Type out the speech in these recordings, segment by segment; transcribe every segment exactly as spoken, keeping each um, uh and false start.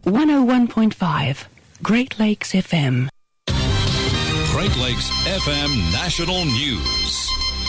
one oh one point five, Great Lakes F M. Great Lakes F M National News.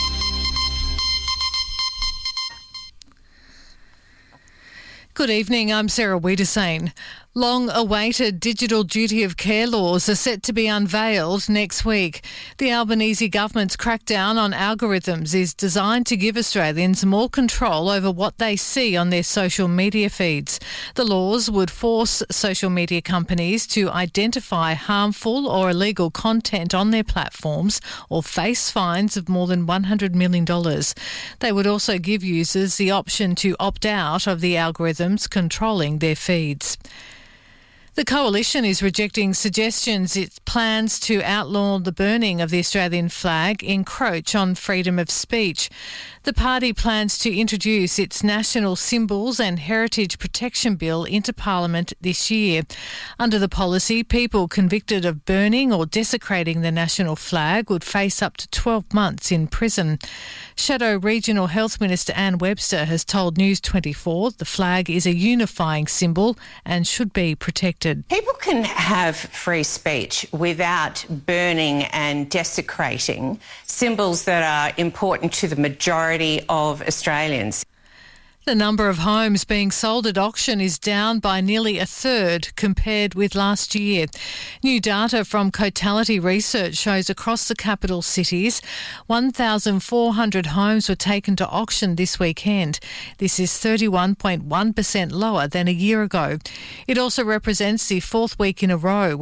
Good evening, I'm Sarah Wiedersane. Long-awaited digital duty of care laws are set to be unveiled next week. The Albanese government's crackdown on algorithms is designed to give Australians more control over what they see on their social media feeds. The laws would force social media companies to identify harmful or illegal content on their platforms or face fines of more than one hundred million dollars. They would also give users the option to opt out of the algorithms controlling their feeds. The Coalition is rejecting suggestions its plans to outlaw the burning of the Australian flag encroach on freedom of speech. The party plans to introduce its National Symbols and Heritage Protection Bill into Parliament this year. Under the policy, people convicted of burning or desecrating the national flag would face up to twelve months in prison. Shadow Regional Health Minister Anne Webster has told News twenty-four the flag is a unifying symbol and should be protected. People can have free speech without burning and desecrating symbols that are important to the majority of Australians. The number of homes being sold at auction is down by nearly a third compared with last year. New data from Cotality Research shows across the capital cities, one thousand four hundred homes were taken to auction this weekend. This is thirty-one point one percent lower than a year ago. It also represents the fourth week in a row